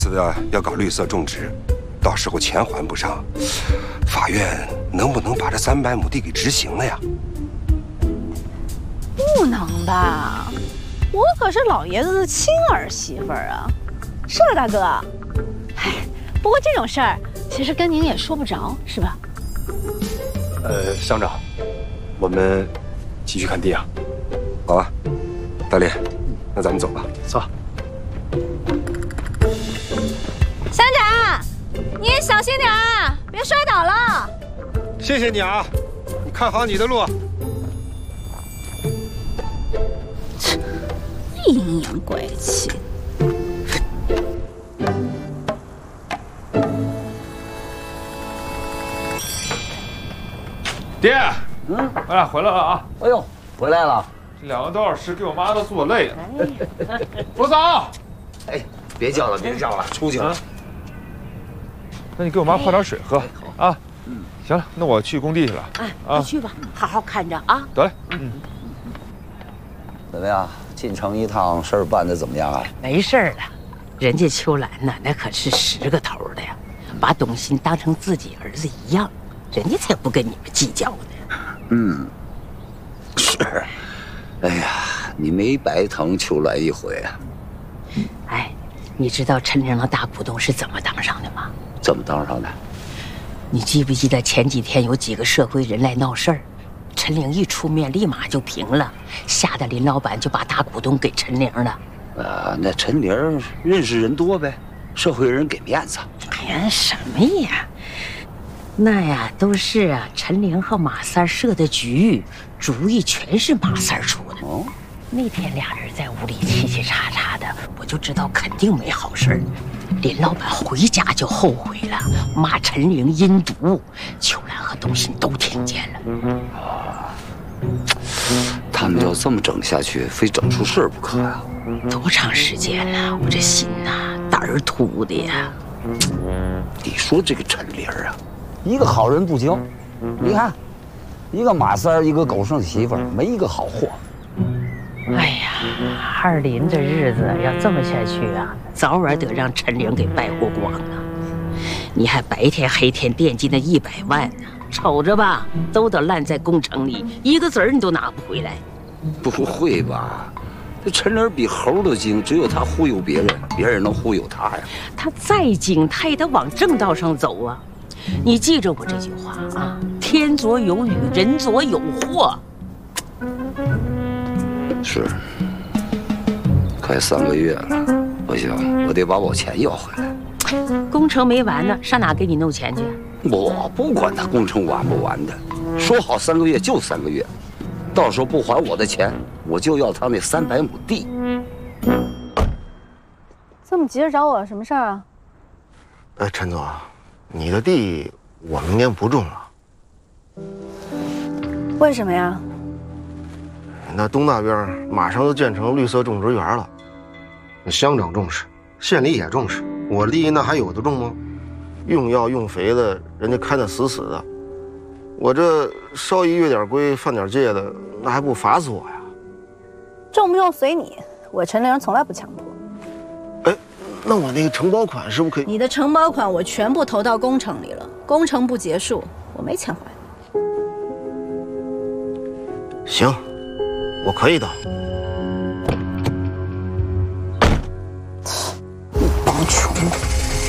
要搞绿色种植，到时候钱还不上，法院能不能把这300亩地给执行了呀？ 不能吧？我可是老爷子的亲儿媳妇儿啊，是吧，大哥？哎，不过这种事儿其实跟您也说不着，是吧？ 乡长，我们继续看地啊。 好啊，大烈，那咱们走吧。 走。 乡长，你也小心点啊，别摔倒了。 谢谢你啊，你看好你的路。 阴阳怪气。 爹，我俩回来了啊！ 哎呦，回来了！ 这2个多小时给我妈都做累了。我走。 哎，别叫了，别叫了，出去了。 那你给我妈泡点水喝啊。行了，那我去工地去了。 哎，你去吧，好好看着啊。 得嘞。 怎么样？进城一趟，事儿办得怎么样啊？ 没事了，人家秋兰呢，那可是10个头的呀，把董鑫当成自己儿子一样，人家才不跟你们计较呢。 是。哎呀，你没白疼秋兰一回啊。 哎，你知道陈玲的大股东是怎么当上的吗？ 怎么当上的？ 你记不记得前几天有几个社会人来闹事儿？陈玲一出面，立马就平了，吓得林老板就把大股东给陈玲了。 那陈玲认识人多呗，社会人给面子。 哎呀，什么呀？那呀，都是啊，陈玲和马三设的局，主意全是马三出的。 哦， 那天俩人在屋里嘁嘁喳喳的，我就知道肯定没好事儿。林老板回家就后悔了，骂陈玲阴毒，秋兰和董鑫都听见了。 他们要这么整下去，非整出事儿不可呀！ 多长时间了，我这心呐，胆儿突的呀！ 你说这个陈玲啊，一个好人不交，你看，一个马三，一个狗剩媳妇儿，没一个好货。 哎呀，二林这日子要这么下去啊，早晚得让陈玲给败活光啊！你还白天黑天惦记那100万呢，瞅着吧，都得烂在工程里，一个子儿你都拿不回来。 不会吧？这陈玲比猴都精，只有他忽悠别人，别人能忽悠他呀？ 他再精，他也得往正道上走啊！你记着我这句话啊，天左有雨，人左有祸。 是，快3个月了，不行，我得把我钱要回来。 工程没完呢，上哪给你弄钱去？ 我不管他工程完不完的，说好3个月就3个月，到时候不还我的钱，我就要他那300亩地。 这么急着找我，什么事儿啊？ 陈总，你的地我明年不种了。 为什么呀？ 那东那边马上就建成绿色种植园了，那乡长重视，县里也重视，我的地那还有的种吗？用药用肥的，人家看得死死的，我这稍一越点规犯点戒的，那还不罚死我呀？ 种不用随你，我陈玲从来不强迫。 哎，那我那个承包款是不是可以？ 你的承包款我全部投到工程里了，工程不结束，我没钱还。 行，我可以的。